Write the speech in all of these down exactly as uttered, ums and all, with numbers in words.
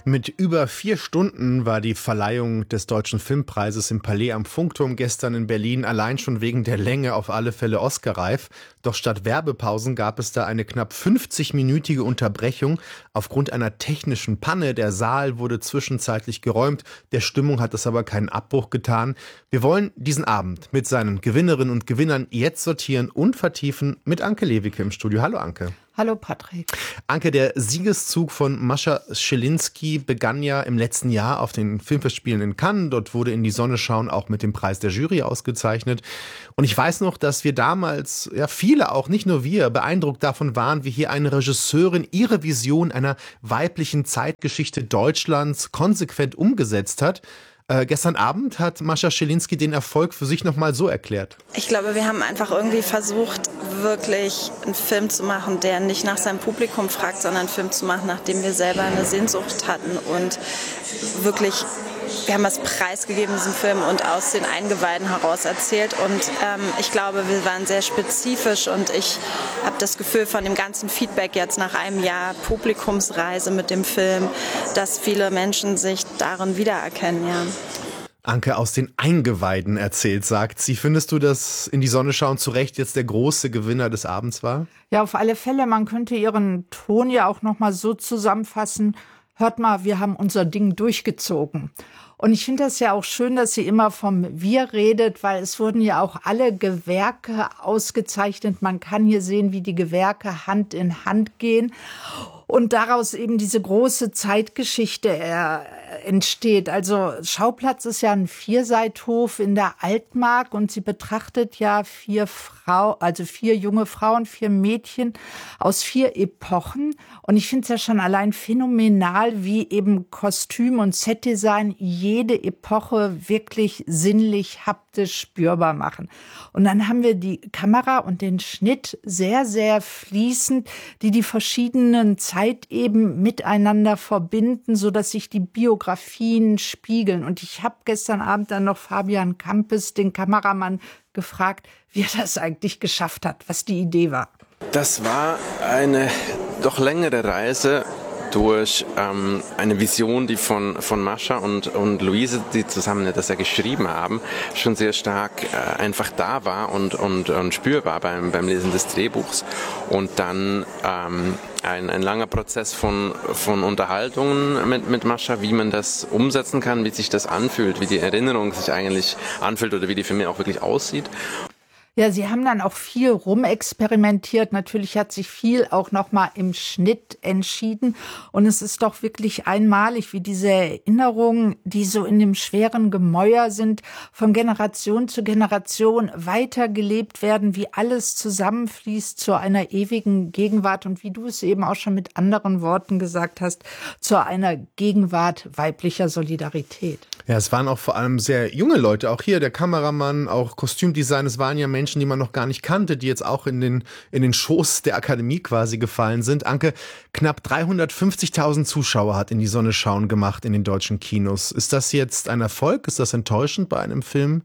Mit über vier Stunden war die Verleihung des Deutschen Filmpreises im Palais am Funkturm gestern in Berlin allein schon wegen der Länge auf alle Fälle Oscar-reif. Doch statt Werbepausen gab es da eine knapp fünfzig-minütige Unterbrechung aufgrund einer technischen Panne. Der Saal wurde zwischenzeitlich geräumt. Der Stimmung hat es aber keinen Abbruch getan. Wir wollen diesen Abend mit seinen Gewinnerinnen und Gewinnern jetzt sortieren und vertiefen mit Anke Lewicke im Studio. Hallo Anke. Hallo Patrick. Anke, der Siegeszug von Mascha Schilinski begann ja im letzten Jahr auf den Filmfestspielen in Cannes. Dort wurde In die Sonne schauen auch mit dem Preis der Jury ausgezeichnet. Und ich weiß noch, dass wir damals, ja viele auch, nicht nur wir, beeindruckt davon waren, wie hier eine Regisseurin ihre Vision einer weiblichen Zeitgeschichte Deutschlands konsequent umgesetzt hat. Äh, gestern Abend hat Mascha Schilinski den Erfolg für sich nochmal so erklärt. Ich glaube, wir haben einfach irgendwie versucht, wirklich einen Film zu machen, der nicht nach seinem Publikum fragt, sondern einen Film zu machen, nach dem wir selber eine Sehnsucht hatten und wirklich, wir haben was preisgegeben in diesem Film und aus den Eingeweiden heraus erzählt und ähm, ich glaube, wir waren sehr spezifisch und ich habe das Gefühl von dem ganzen Feedback jetzt nach einem Jahr Publikumsreise mit dem Film, dass viele Menschen sich darin wiedererkennen, ja. Anke aus den Eingeweiden erzählt, sagt sie. Findest du, dass In die Sonne schauen zu Recht jetzt der große Gewinner des Abends war? Ja, auf alle Fälle. Man könnte ihren Ton ja auch noch mal so zusammenfassen. Hört mal, wir haben unser Ding durchgezogen. Und ich finde das ja auch schön, dass sie immer vom Wir redet, weil es wurden ja auch alle Gewerke ausgezeichnet. Man kann hier sehen, wie die Gewerke Hand in Hand gehen. Und daraus eben diese große Zeitgeschichte äh, entsteht. Also Schauplatz ist ja ein Vierseithof in der Altmark und sie betrachtet ja vier Frau, also vier junge Frauen, vier Mädchen aus vier Epochen. Und ich finde es ja schon allein phänomenal, wie eben Kostüm und Setdesign jede Epoche wirklich sinnlich, haptisch spürbar machen. Und dann haben wir die Kamera und den Schnitt sehr, sehr fließend, die die verschiedenen Zeit eben miteinander verbinden, so dass sich die Biografien spiegeln. Und ich habe gestern Abend dann noch Fabian Kampes, den Kameramann, gefragt, wie er das eigentlich geschafft hat, was die Idee war. Das war eine doch längere Reise durch ähm, eine Vision, die von, von Mascha und, und Luise, die zusammen das ja geschrieben haben, schon sehr stark äh, einfach da war und, und, und spürbar beim, beim Lesen des Drehbuchs. Und dann ähm, ein, ein langer Prozess von, von Unterhaltungen mit, mit Mascha, wie man das umsetzen kann, wie sich das anfühlt, wie die Erinnerung sich eigentlich anfühlt oder wie die für mich auch wirklich aussieht. Ja, sie haben dann auch viel rumexperimentiert. Natürlich hat sich viel auch noch mal im Schnitt entschieden. Und es ist doch wirklich einmalig, wie diese Erinnerungen, die so in dem schweren Gemäuer sind, von Generation zu Generation weitergelebt werden, wie alles zusammenfließt zu einer ewigen Gegenwart. Und wie du es eben auch schon mit anderen Worten gesagt hast, zu einer Gegenwart weiblicher Solidarität. Ja, es waren auch vor allem sehr junge Leute, auch hier der Kameramann, auch Kostümdesign, es waren ja Menschen, die man noch gar nicht kannte, die jetzt auch in den, in den Schoß der Akademie quasi gefallen sind. Anke, knapp dreihundertfünfzigtausend Zuschauer hat In die Sonne schauen gemacht in den deutschen Kinos. Ist das jetzt ein Erfolg? Ist das enttäuschend bei einem Film?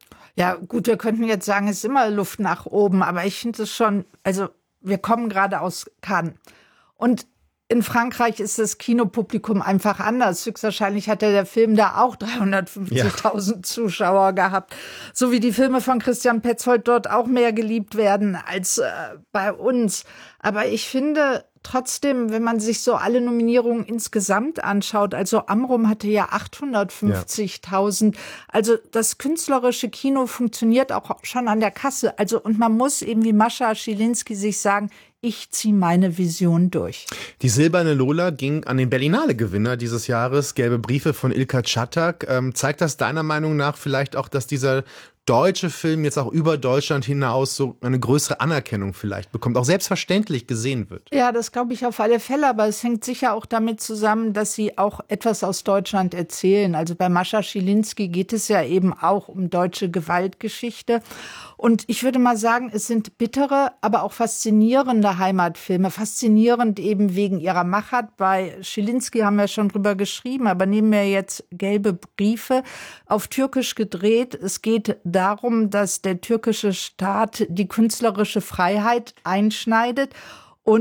Ja gut, wir könnten jetzt sagen, es ist immer Luft nach oben, aber ich finde es schon, also wir kommen gerade aus Cannes und in Frankreich ist das Kinopublikum einfach anders. Höchstwahrscheinlich hatte der Film da auch dreihundertfünfzigtausend ja. Zuschauer gehabt. So wie die Filme von Christian Petzold dort auch mehr geliebt werden als äh, bei uns. Aber ich finde trotzdem, wenn man sich so alle Nominierungen insgesamt anschaut, also Amrum hatte ja achthundertfünfzigtausend. Ja. Also das künstlerische Kino funktioniert auch schon an der Kasse. Also und man muss eben wie Mascha Schilinski sich sagen, ich ziehe meine Vision durch. Die Silberne Lola ging an den Berlinale-Gewinner dieses Jahres, Gelbe Briefe von Ilka Czatak. Ähm, zeigt das deiner Meinung nach vielleicht auch, dass dieser deutsche Film jetzt auch über Deutschland hinaus so eine größere Anerkennung vielleicht bekommt, auch selbstverständlich gesehen wird? Ja, das glaube ich auf alle Fälle, aber es hängt sicher auch damit zusammen, dass sie auch etwas aus Deutschland erzählen. Also bei Mascha Schilinski geht es ja eben auch um deutsche Gewaltgeschichte. Und ich würde mal sagen, es sind bittere, aber auch faszinierende Heimatfilme. Faszinierend eben wegen ihrer Machart. Bei Schilinski haben wir schon drüber geschrieben, aber nehmen wir jetzt Gelbe Briefe, auf Türkisch gedreht. Es geht darum, dass der türkische Staat die künstlerische Freiheit einschneidet und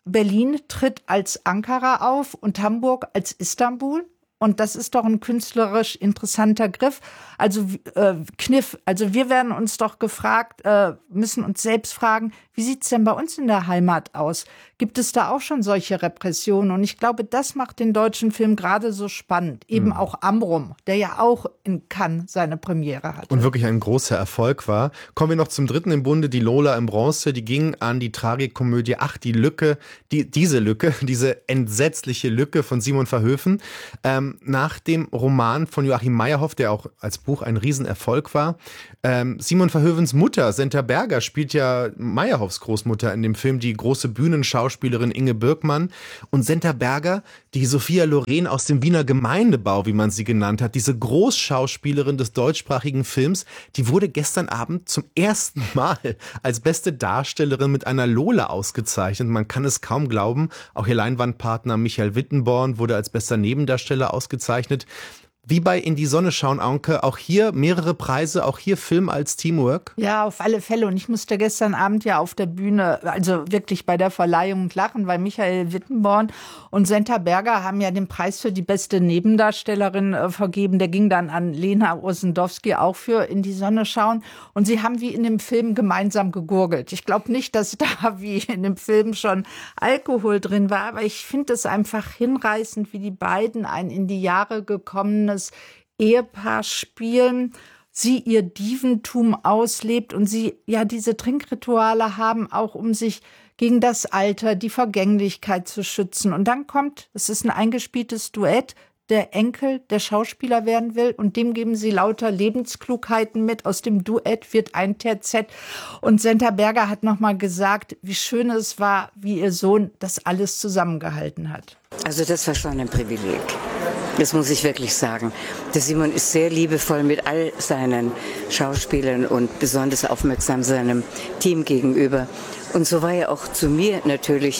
Berlin tritt als Ankara auf und Hamburg als Istanbul. Und das ist doch ein künstlerisch interessanter Griff. Also äh, Kniff. Also wir werden uns doch gefragt, äh, müssen uns selbst fragen, wie sieht's denn bei uns in der Heimat aus? Gibt es da auch schon solche Repressionen? Und ich glaube, das macht den deutschen Film gerade so spannend. Eben mhm. auch Amrum, der ja auch in Cannes seine Premiere hatte. Und wirklich ein großer Erfolg war. Kommen wir noch zum dritten im Bunde, die Lola in Bronze. Die ging an die Tragikomödie Ach, die Lücke, die, diese Lücke, diese entsetzliche Lücke von Simon Verhoeven. Ähm, nach dem Roman von Joachim Meyerhoff, der auch als Buch ein Riesenerfolg war. Ähm, Simon Verhoevens Mutter, Senta Berger, spielt ja Meyerhoffs Großmutter in dem Film, die große Bühnenschauspielerin Inge Birkmann. Und Senta Berger, die Sophia Loren aus dem Wiener Gemeindebau, wie man sie genannt hat, diese Großschauspielerin des deutschsprachigen Films, die wurde gestern Abend zum ersten Mal als beste Darstellerin mit einer Lola ausgezeichnet. Man kann es kaum glauben. Auch ihr Leinwandpartner Michael Wittenborn wurde als bester Nebendarsteller ausgezeichnet. Wie bei In die Sonne schauen, Anke, auch hier mehrere Preise, auch hier Film als Teamwork? Ja, auf alle Fälle. Und ich musste gestern Abend ja auf der Bühne, also wirklich bei der Verleihung lachen, weil Michael Wittenborn und Senta Berger haben ja den Preis für die beste Nebendarstellerin äh, vergeben. Der ging dann an Lena Osendowski, auch für In die Sonne schauen. Und sie haben wie in dem Film gemeinsam gegurgelt. Ich glaube nicht, dass da wie in dem Film schon Alkohol drin war, aber ich finde es einfach hinreißend, wie die beiden ein in die Jahre gekommenes Ehepaar spielen, sie ihr Dieventum auslebt und sie ja diese Trinkrituale haben, auch um sich gegen das Alter, die Vergänglichkeit zu schützen. Und dann kommt, es ist ein eingespieltes Duett, der Enkel, der Schauspieler werden will, und dem geben sie lauter Lebensklugheiten mit. Aus dem Duett wird ein Terzett. Und Senta Berger hat nochmal gesagt, wie schön es war, wie ihr Sohn das alles zusammengehalten hat. Also das war schon ein Privileg. Das muss ich wirklich sagen. Der Simon ist sehr liebevoll mit all seinen Schauspielern und besonders aufmerksam seinem Team gegenüber. Und so war er auch zu mir natürlich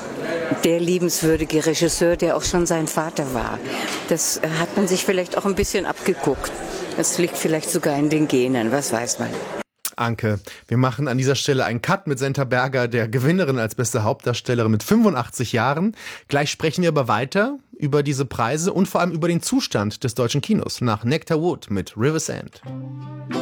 der liebenswürdige Regisseur, der auch schon sein Vater war. Das hat man sich vielleicht auch ein bisschen abgeguckt. Das liegt vielleicht sogar in den Genen, was weiß man. Anke, wir machen an dieser Stelle einen Cut mit Senta Berger, der Gewinnerin als beste Hauptdarstellerin mit fünfundachtzig Jahren. Gleich sprechen wir aber weiter über diese Preise und vor allem über den Zustand des deutschen Kinos nach Nectar Wood mit River's End.